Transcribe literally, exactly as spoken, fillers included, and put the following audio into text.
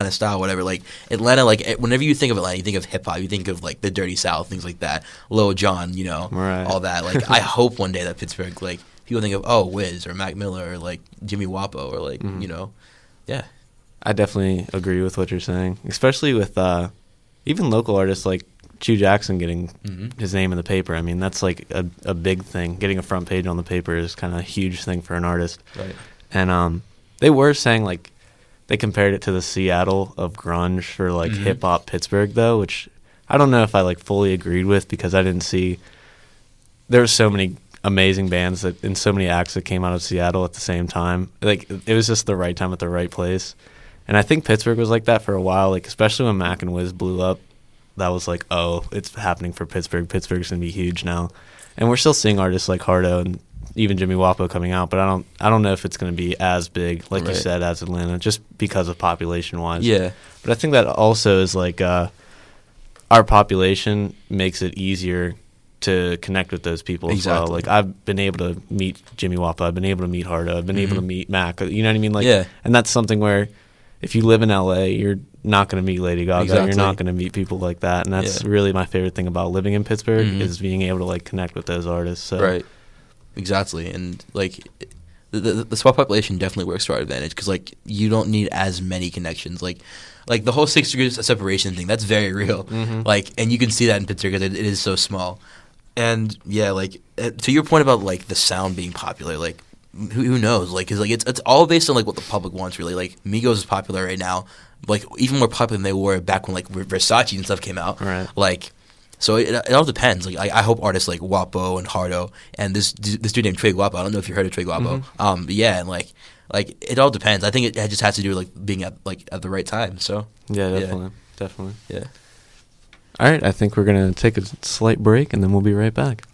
of style, whatever. Like Atlanta, like whenever you think of Atlanta, you think of hip hop, you think of like the Dirty South, things like that, Lil Jon, you know, right. all that. Like I hope one day that Pittsburgh, like people think of oh Wiz or Mac Miller or like Jimmy Wapo or like mm-hmm. you know, yeah. I definitely agree with what you're saying, especially with uh, even local artists like Chew Jackson getting mm-hmm. his name in the paper. I mean, that's like a, a big thing. Getting a front page on the paper is kind of a huge thing for an artist. Right. And um, they were saying, like, they compared it to the Seattle of grunge for, like, mm-hmm. hip-hop Pittsburgh, though, which I don't know if I, like, fully agreed with because I didn't see – there were so many amazing bands that and so many acts that came out of Seattle at the same time. Like, it was just the right time at the right place. And I think Pittsburgh was like that for a while, like, especially when Mac and Wiz blew up. That was like, oh, it's happening for Pittsburgh. Pittsburgh's going to be huge now. And we're still seeing artists like Hardo and even Jimmy Wapo coming out, but I don't I don't know if it's going to be as big, like right. you said, as Atlanta, just because of population-wise. Yeah. But I think that also is like uh, our population makes it easier to connect with those people exactly. as well. Like, I've been able to meet Jimmy Wapo. I've been able to meet Hardo. I've been mm-hmm. able to meet Mac. You know what I mean? Like, yeah. And that's something where if you live in L A, you're not going to meet Lady Gaga. Exactly. You're not going to meet people like that. And that's yeah. really my favorite thing about living in Pittsburgh mm-hmm. is being able to, like, connect with those artists. So. Right. Exactly. And, like, the, the, the small population definitely works to our advantage because, like, you don't need as many connections. Like, like the whole six degrees of separation thing, that's very real. Mm-hmm. Like, and you can see that in Pittsburgh because it, it is so small. And, yeah, like, to your point about, like, the sound being popular, like, Who, who knows? Like, cause like it's it's all based on like what the public wants, really. Like, Migos is popular right now, like even more popular than they were back when like Versace and stuff came out. Right. Like, so it, it all depends. Like, I, I hope artists like Wapo and Hardo and this this dude named Trey Guapo. I don't know if you heard of Trey Guapo. Mm-hmm. Um, but yeah, and like like it all depends. I think it, it just has to do with like being at like at the right time. So yeah, definitely, yeah. definitely. Yeah. All right, I think we're gonna take a slight break and then we'll be right back.